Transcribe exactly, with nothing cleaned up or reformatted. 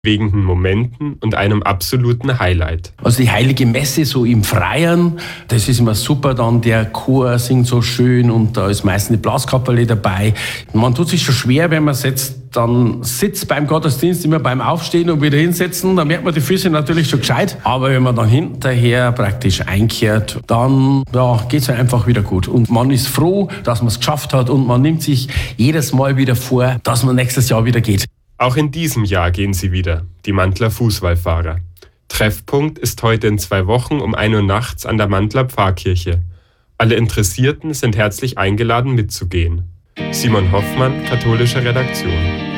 bewegenden Momenten und einem absoluten Highlight. Also die Heilige Messe so im Freien, das ist immer super, dann der Chor singt so schön und da ist meistens eine Blaskapelle dabei. Man tut sich schon schwer, wenn man sitzt, dann sitzt beim Gottesdienst immer beim Aufstehen und wieder hinsetzen, dann merkt man die Füße natürlich schon gescheit, aber wenn man dann hinterher praktisch einkehrt, dann ja, geht es einfach wieder gut und man ist froh, dass man es geschafft hat und man nimmt sich jedes Mal wieder vor, dass man nächstes Jahr wieder geht. Auch in diesem Jahr gehen sie wieder, die Mantler Fußwallfahrer. Treffpunkt ist heute in zwei Wochen um ein Uhr nachts an der Mantler Pfarrkirche. Alle Interessierten sind herzlich eingeladen mitzugehen. Simon Hoffmann, katholische Redaktion.